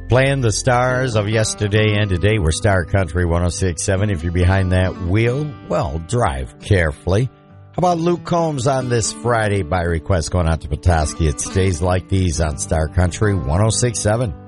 Playing the stars of yesterday and today. We're Star Country 106.7. If you're behind that wheel, well, drive carefully. How about Luke Combs on this Friday by request going out to Petoskey? It stays like these on Star Country 106.7.